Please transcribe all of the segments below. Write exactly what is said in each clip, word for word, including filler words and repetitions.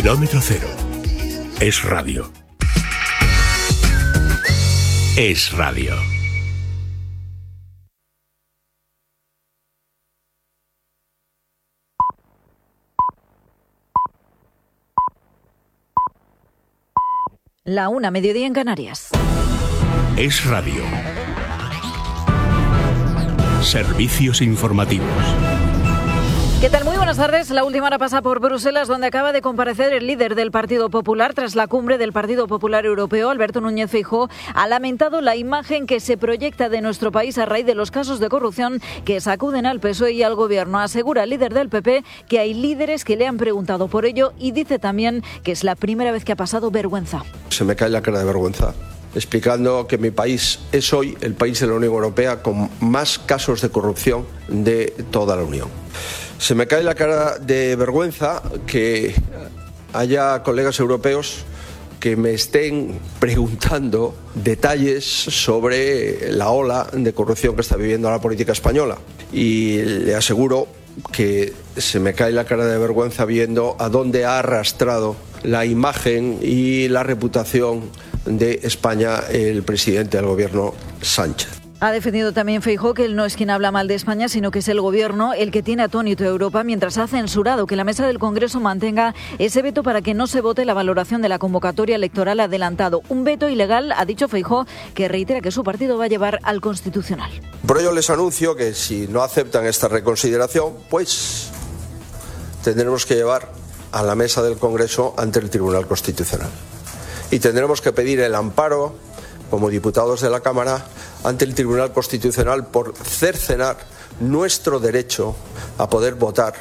Kilómetro cero. Es radio. Es radio. La una, mediodía en Canarias. Es radio. Servicios informativos. ¿Qué tal? Muy buenas tardes. La última hora pasa por Bruselas, donde acaba de comparecer el líder del Partido Popular tras la cumbre del Partido Popular Europeo. Alberto Núñez Feijóo ha lamentado la imagen que se proyecta de nuestro país a raíz de los casos de corrupción que sacuden al P S O E y al Gobierno. Asegura el líder del P P que hay líderes que le han preguntado por ello y dice también que es la primera vez que ha pasado vergüenza. Se me cae la cara de vergüenza, explicando que mi país es hoy el país de la Unión Europea con más casos de corrupción de toda la Unión. Se me cae la cara de vergüenza que haya colegas europeos que me estén preguntando detalles sobre la ola de corrupción que está viviendo la política española. Y le aseguro que se me cae la cara de vergüenza viendo a dónde ha arrastrado la imagen y la reputación de España el presidente del Gobierno, Sánchez. Ha defendido también Feijóo que él no es quien habla mal de España, sino que es el Gobierno el que tiene atónito a Europa, mientras ha censurado que la mesa del Congreso mantenga ese veto para que no se vote la valoración de la convocatoria electoral adelantado. Un veto ilegal, ha dicho Feijóo, que reitera que su partido va a llevar al Constitucional. Por ello les anuncio que si no aceptan esta reconsideración, pues tendremos que llevar a la mesa del Congreso ante el Tribunal Constitucional. Y tendremos que pedir el amparo, como diputados de la Cámara, ante el Tribunal Constitucional por cercenar nuestro derecho a poder votar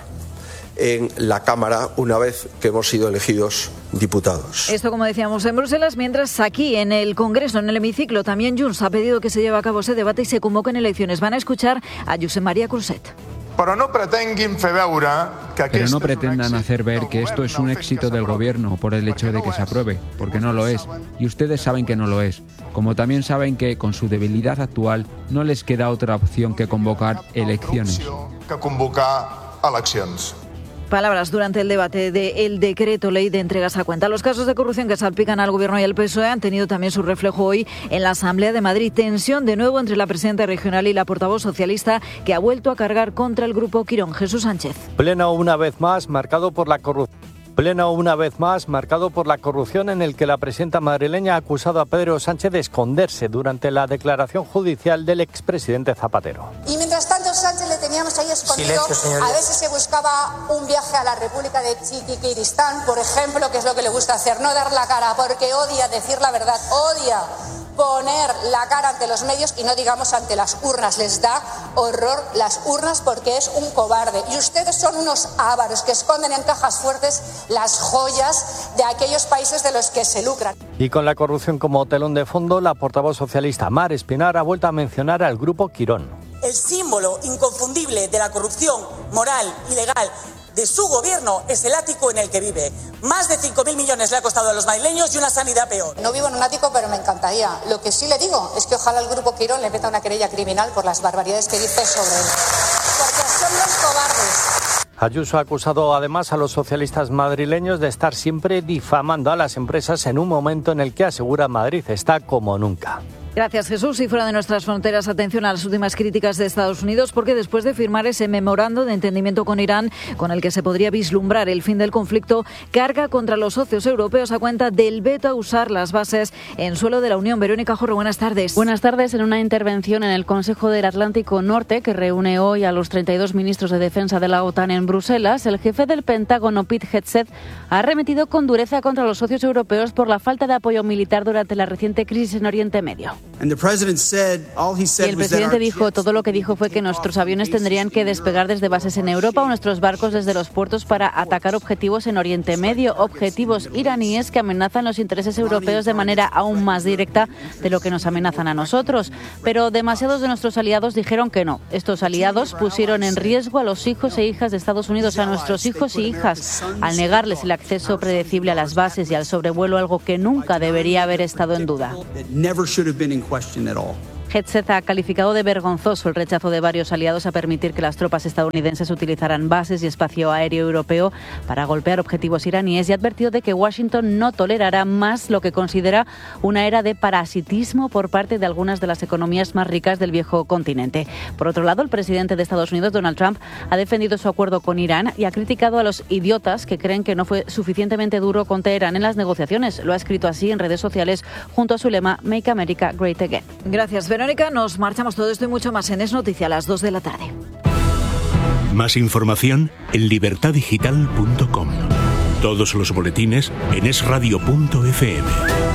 en la Cámara una vez que hemos sido elegidos diputados. Esto, como decíamos, en Bruselas, mientras aquí en el Congreso, en el hemiciclo, también Junts ha pedido que se lleve a cabo ese debate y se convoquen elecciones. Van a escuchar a Josep María Cruzet. Pero no pretenguin fer veure que Pero no pretendan hacer ver que esto es un éxito del Gobierno por el hecho de que se apruebe, porque no lo es. Y ustedes saben que no lo es. Como también saben que, con su debilidad actual, no les queda otra opción que convocar elecciones. Que convocar eleccions. Palabras durante el debate del decreto ley de entregas a cuenta. Los casos de corrupción que salpican al Gobierno y al P S O E han tenido también su reflejo hoy en la Asamblea de Madrid. Tensión de nuevo entre la presidenta regional y la portavoz socialista, que ha vuelto a cargar contra el grupo Quirón. Jesús Sánchez. Pleno una vez más marcado por la corrupción. Pleno una vez más marcado por la corrupción, en el que la presidenta madrileña ha acusado a Pedro Sánchez de esconderse durante la declaración judicial del expresidente Zapatero. Y mientras tanto Sánchez le teníamos ahí escondido. Silencio, a ver si se buscaba un viaje a la República de Chiquiristán, por ejemplo, que es lo que le gusta hacer, no dar la cara, porque odia decir la verdad, odia poner la cara ante los medios y no digamos ante las urnas. Les da horror las urnas porque es un cobarde. Y ustedes son unos ávaros que esconden en cajas fuertes las joyas de aquellos países de los que se lucran. Y con la corrupción como telón de fondo, la portavoz socialista Mar Espinar ha vuelto a mencionar al grupo Quirón. El símbolo inconfundible de la corrupción moral y legal de su gobierno es el ático en el que vive. Más de cinco mil millones le ha costado a los madrileños y una sanidad peor. No vivo en un ático, pero me encantaría. Lo que sí le digo es que ojalá el grupo Quirón le meta una querella criminal por las barbaridades que dice sobre él. Porque son los cobardes. Ayuso ha acusado además a los socialistas madrileños de estar siempre difamando a las empresas en un momento en el que, asegura, Madrid está como nunca. Gracias, Jesús. Y fuera de nuestras fronteras, atención a las últimas críticas de Estados Unidos, porque después de firmar ese memorando de entendimiento con Irán, con el que se podría vislumbrar el fin del conflicto, carga contra los socios europeos a cuenta del veto a usar las bases en suelo de la Unión. Verónica Jorro, buenas tardes. Buenas tardes. En una intervención en el Consejo del Atlántico Norte, que reúne hoy a los treinta y dos ministros de defensa de la OTAN en Bruselas, el jefe del Pentágono, Pete Hegseth, ha arremetido con dureza contra los socios europeos por la falta de apoyo militar durante la reciente crisis en Oriente Medio. Y el presidente dijo, todo lo que dijo fue que nuestros aviones tendrían que despegar desde bases en Europa o nuestros barcos desde los puertos para atacar objetivos en Oriente Medio, objetivos iraníes que amenazan los intereses europeos de manera aún más directa de lo que nos amenazan a nosotros. Pero demasiados de nuestros aliados dijeron que no. Estos aliados pusieron en riesgo a los hijos e hijas de Estados Unidos, a nuestros hijos y hijas, al negarles el acceso predecible a las bases y al sobrevuelo, algo que nunca debería haber estado en duda. Hegseth ha calificado de vergonzoso el rechazo de varios aliados a permitir que las tropas estadounidenses utilizaran bases y espacio aéreo europeo para golpear objetivos iraníes y ha advertido de que Washington no tolerará más lo que considera una era de parasitismo por parte de algunas de las economías más ricas del viejo continente. Por otro lado, el presidente de Estados Unidos, Donald Trump, ha defendido su acuerdo con Irán y ha criticado a los idiotas que creen que no fue suficientemente duro con Teherán en las negociaciones. Lo ha escrito así en redes sociales junto a su lema Make America Great Again. Gracias, Verónica. Nos marchamos todo esto y mucho más en Es Noticia a las dos de la tarde. Más información en libertad digital punto com. Todos los boletines en es radio punto efe eme.